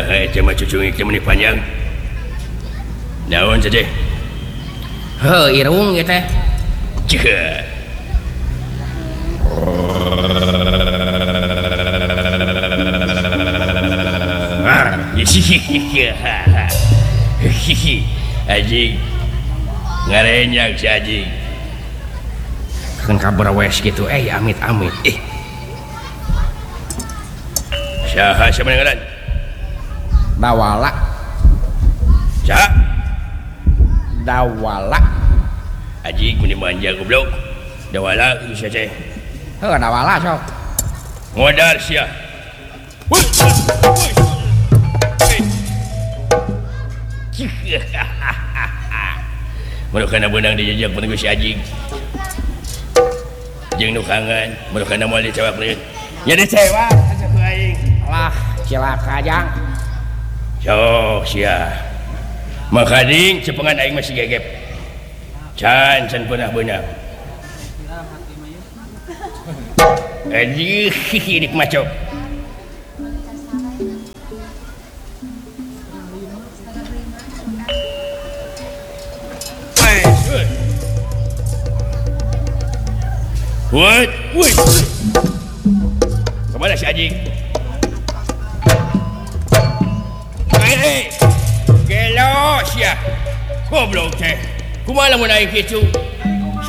cuma cucu itu menit panjang. Naon saja. Irung gitu teh. Cek. Anjing ngarenyak si anjing Kan kabar wes gitu amit-amit saha siapa yang ngaran Dawala cak Dawala anjing meni manja goblok Dawala itu saja Dawala sok modal sia Mereka benang dijajak menunggu si anjing jeung nu kangen mereka moal dicewak deui nya dicewak asup aing lah cilaka jang sok sia makading cepengan aing masih gegep can beunah-beunah anjing dik maco What? Wih. Kemana si anjing? Hei, gelo sia. Goblok teh. Kumaha lamun aing kitu?